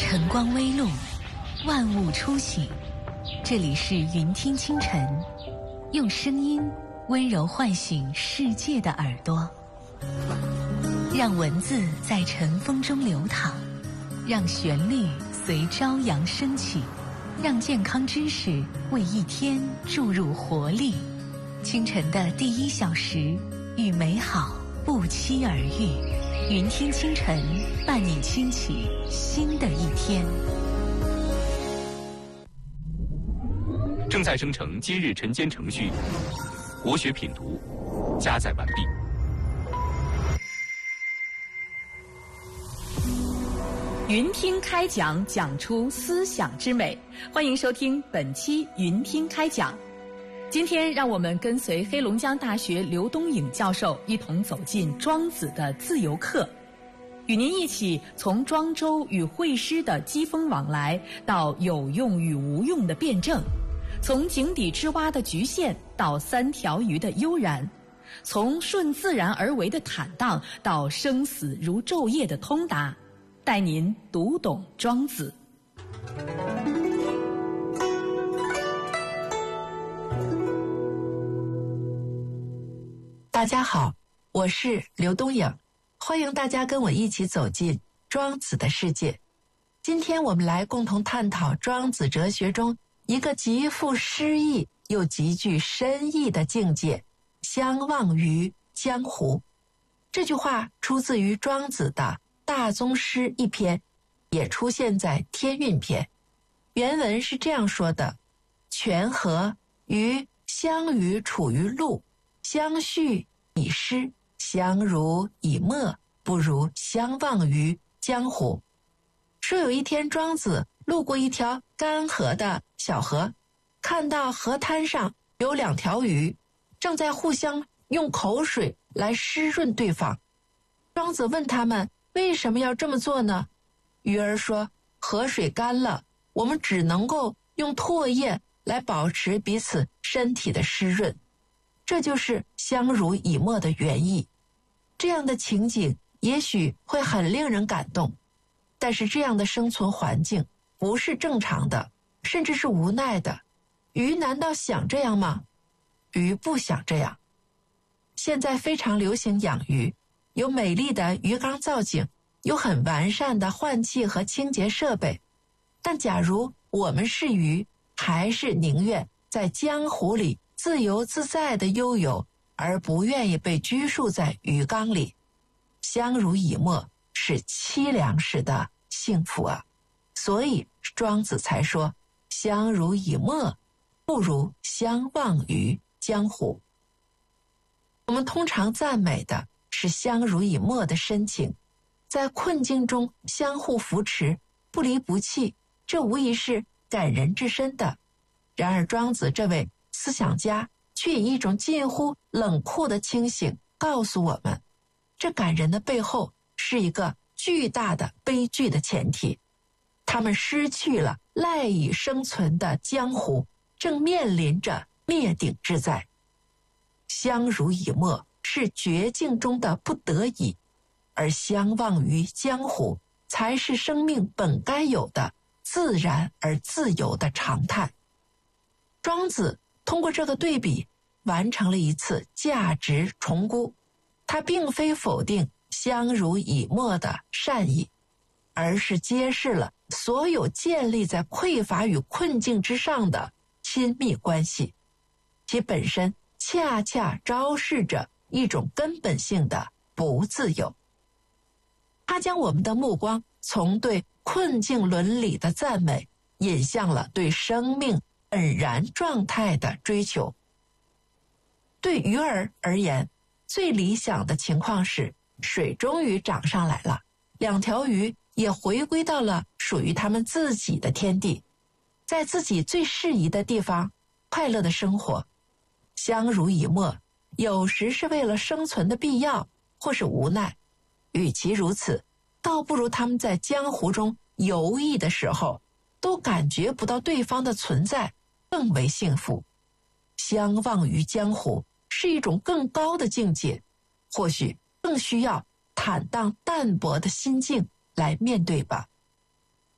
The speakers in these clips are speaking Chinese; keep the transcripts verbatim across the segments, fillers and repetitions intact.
晨光微露，万物初醒。这里是云听清晨，用声音温柔唤醒世界的耳朵，让文字在晨风中流淌，让旋律随朝阳升起，让健康知识为一天注入活力。清晨的第一小时，与美好不期而遇。云听清晨，伴你轻启新的一天。 正在生成今日晨间程序，国学品读加载完毕。 云听开讲，讲出思想之美。欢迎收听本期云听开讲。今天让我们跟随黑龙江大学刘东颖教授一同走进庄子的自由课，与您一起从庄周与惠施的机锋往来到有用与无用的辩证，从井底之蛙的局限到三条鱼的悠然，从顺自然而为的坦荡到生死如昼夜的通达，带您读懂庄子。 大家好，我是刘东颖，欢迎大家跟我一起走进庄子的世界。今天我们来共同探讨庄子哲学中一个极富诗意又极具深意的境界，相忘于江湖。这句话出自于庄子的大宗师一篇，也出现在天运篇。原文是这样说的：泉河于相与处于陆，相续以诗，相濡以沫，不如相忘于江湖。说有一天庄子路过一条干涸的小河，看到河滩上有两条鱼正在互相用口水来湿润对方。庄子问他们为什么要这么做呢？鱼儿说，河水干了，我们只能够用唾液来保持彼此身体的湿润，这就是相濡以沫的原意。这样的情景也许会很令人感动，但是这样的生存环境不是正常的，甚至是无奈的。鱼难道想这样吗？鱼不想这样。现在非常流行养鱼，有美丽的鱼缸造景，有很完善的换气和清洁设备。但假如我们是鱼，还是宁愿在江湖里自由自在地悠游，而不愿意被拘束在鱼缸里。相濡以沫是凄凉时的幸福啊！所以庄子才说，相濡以沫不如相忘于江湖。我们通常赞美的是相濡以沫的深情，在困境中相互扶持，不离不弃，这无疑是感人至深的。然而庄子这位思想家却以一种近乎冷酷的清醒告诉我们，这感人的背后是一个巨大的悲剧的前提。他们失去了赖以生存的江湖，正面临着灭顶之灾。相濡以沫是绝境中的不得已，而相忘于江湖才是生命本该有的自然而自由的常态。庄子通过这个对比完成了一次价值重估，他并非否定相濡以沫的善意，而是揭示了所有建立在匮乏与困境之上的亲密关系，其本身恰恰昭示着一种根本性的不自由。他将我们的目光从对困境伦理的赞美引向了对生命本然状态的追求。对鱼儿而言，最理想的情况是水终于涨上来了，两条鱼也回归到了属于他们自己的天地，在自己最适宜的地方快乐的生活。相濡以沫有时是为了生存的必要，或是无奈，与其如此，倒不如他们在江湖中游弋的时候都感觉不到对方的存在更为幸福。相忘于江湖是一种更高的境界，或许更需要坦荡淡泊的心境来面对吧。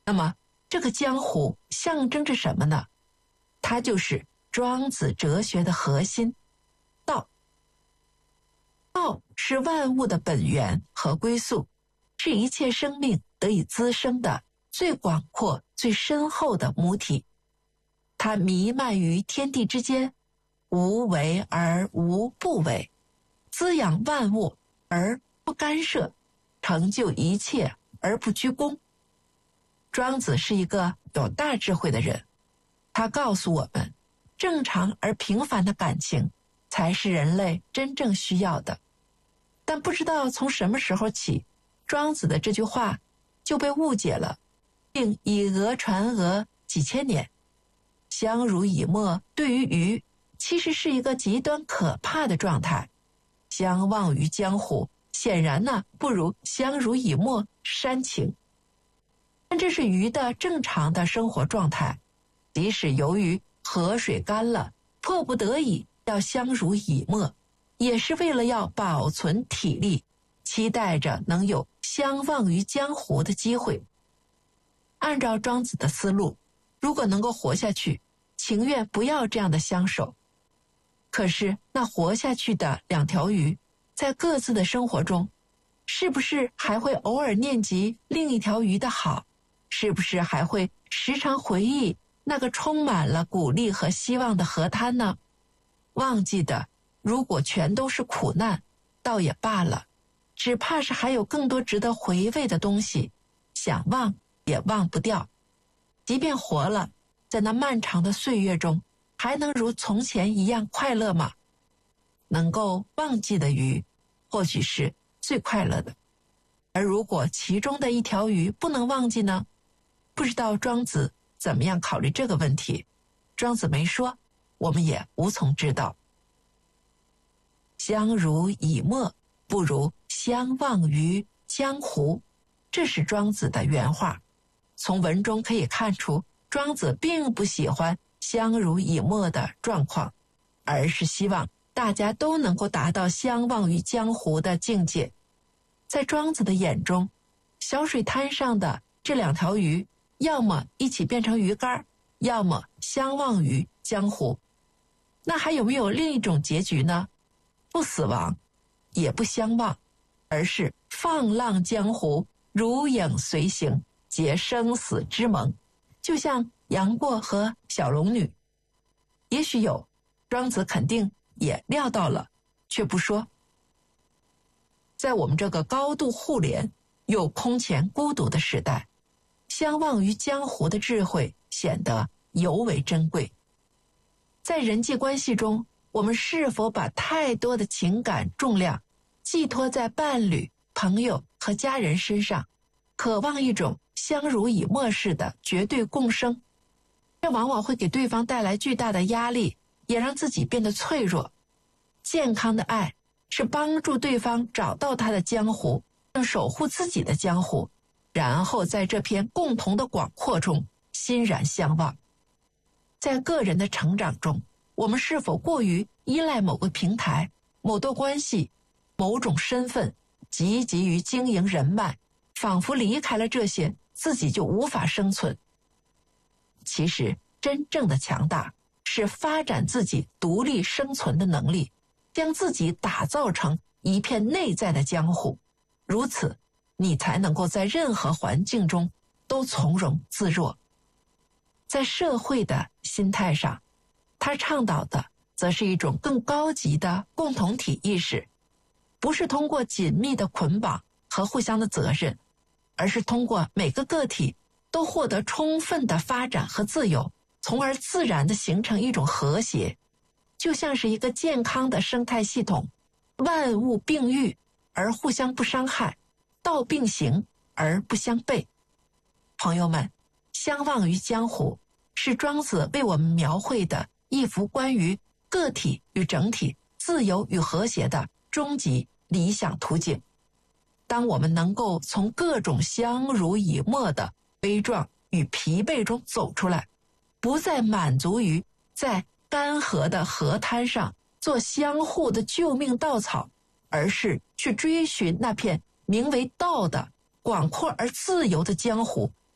那么这个江湖象征着什么呢？它就是庄子哲学的核心，道。道是万物的本源和归宿，是一切生命得以滋生的最广阔、最深厚的母体。它弥漫于天地之间，无为而无不为，滋养万物而不干涉，成就一切而不居功。庄子是一个有大智慧的人，他告诉我们，正常而平凡的感情才是人类真正需要的。但不知道从什么时候起，庄子的这句话就被误解了，并以讹传讹几千年。相濡以沫对于鱼其实是一个极端可怕的状态，相忘于江湖显然呢不如相濡以沫煽情。但这是鱼的正常的生活状态，即使由于河水干了，迫不得已要相濡以沫，也是为了要保存体力，期待着能有相忘于江湖的机会。按照庄子的思路，如果能够活下去，情愿不要这样的相守。可是那活下去的两条鱼，在各自的生活中，是不是还会偶尔念及另一条鱼的好？是不是还会时常回忆那个充满了鼓励和希望的河滩呢？忘记的如果全都是苦难，倒也罢了，只怕是还有更多值得回味的东西，想忘也忘不掉。即便活了，在那漫长的岁月中，还能如从前一样快乐吗？能够忘记的鱼，或许是最快乐的。而如果其中的一条鱼不能忘记呢？不知道庄子怎么样考虑这个问题，庄子没说，我们也无从知道。相濡以沫，不如相忘于江湖，这是庄子的原话。从文中可以看出，庄子并不喜欢相濡以沫的状况，而是希望大家都能够达到相忘于江湖的境界。在庄子的眼中，小水滩上的这两条鱼，要么一起变成鱼竿，要么相忘于江湖。那还有没有另一种结局呢？不死亡，也不相忘，而是放浪江湖，如影随形，结生死之盟。就像杨过和小龙女，也许有，庄子肯定也料到了，却不说。在我们这个高度互联又空前孤独的时代，相忘于江湖的智慧显得尤为珍贵。在人际关系中，我们是否把太多的情感重量寄托在伴侣、朋友和家人身上，渴望一种相濡以沫式的绝对共生？这往往会给对方带来巨大的压力，也让自己变得脆弱。健康的爱是帮助对方找到他的江湖，并守护自己的江湖，然后在这片共同的广阔中欣然相望。在个人的成长中，我们是否过于依赖某个平台、某段关系、某种身份，积极于经营人脉，仿佛离开了这些，自己就无法生存？其实真正的强大是发展自己独立生存的能力，将自己打造成一片内在的江湖，如此你才能够在任何环境中都从容自若。在社会的心态上，他倡导的则是一种更高级的共同体意识，不是通过紧密的捆绑和互相的责任，而是通过每个个体都获得充分的发展和自由，从而自然地形成一种和谐，就像是一个健康的生态系统，万物并育而互相不伤害，道并行而不相悖。朋友们，相忘于江湖是庄子为我们描绘的一幅关于个体与整体、自由与和谐的终极理想图景。当我们能够从各种相濡以沫的悲壮与疲惫中走出来，不再满足于在干涸的河滩上做相互的救命稻草，而是去追寻那片名为道的广阔而自由的江湖，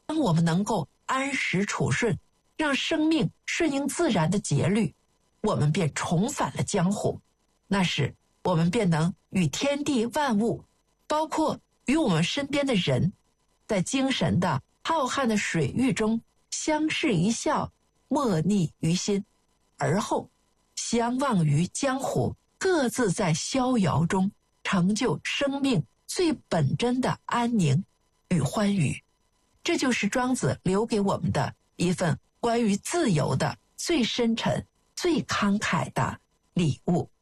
当我们能够安时处顺，让生命顺应自然的节律，我们便重返了江湖。那时我们便能与天地万物，包括与我们身边的人，在精神的浩瀚的水域中相视一笑，莫逆于心，而后相忘于江湖，各自在逍遥中成就生命最本真的安宁与欢愉。这就是庄子留给我们的一份关于自由的最深沉、最慷慨的礼物。